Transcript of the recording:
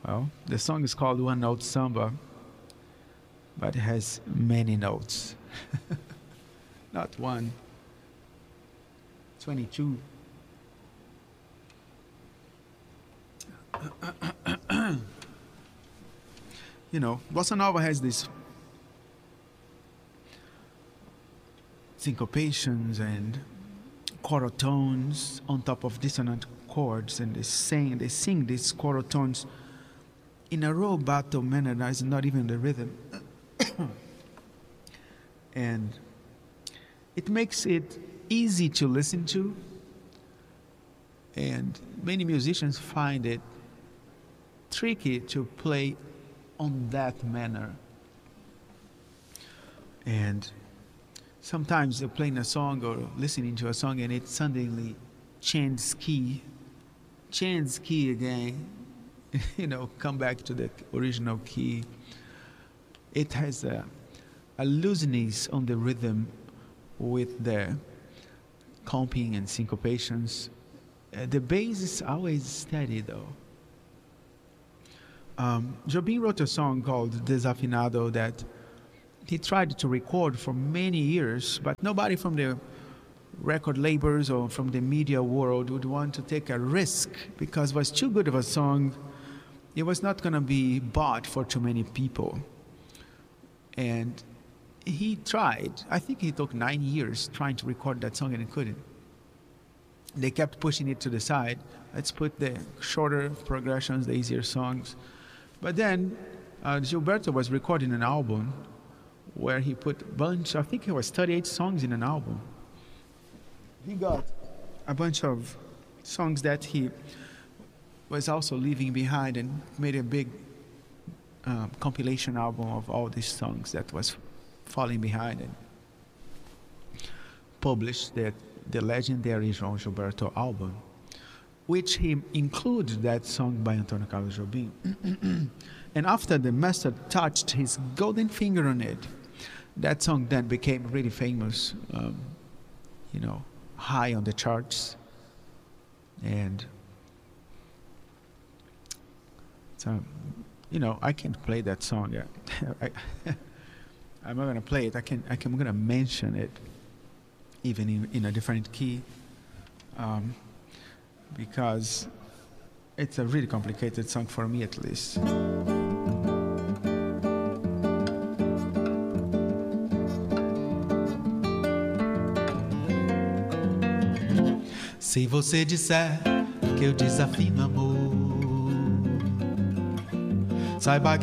Well, the song is called One Note Samba, but it has many notes. Not one, 22. Bossa Nova has these syncopations and choral tones on top of dissonant chords, and they sing these choral tones in a rubato manner that is not even the rhythm. And it makes it easy to listen to, and many musicians find it tricky to play on that manner. And sometimes you're playing a song or listening to a song and it suddenly changes key again, come back to the original key. It has a looseness on the rhythm with the comping and syncopations. The bass is always steady though. Jobim wrote a song called Desafinado that he tried to record for many years, but nobody from the record labels or from the media world would want to take a risk because it was too good of a song. It was not going to be bought for too many people. And he tried. I think he took 9 years trying to record that song and he couldn't. They kept pushing it to the side. Let's put the shorter progressions, the easier songs. But then Gilberto was recording an album where he put I think it was 38 songs in an album. He got a bunch of songs that he was also leaving behind and made a big compilation album of all these songs that was falling behind and published the legendary João Gilberto album, which he included that song by Antônio Carlos Jobim. And after the master touched his golden finger on it, that song then became really famous, high on the charts. And so, I can't play that song yet. I'm not going to play it. I'm going to mention it, even in a different key. Because it's a really complicated song for me, at least. Se você disser que eu desafino amor, saiba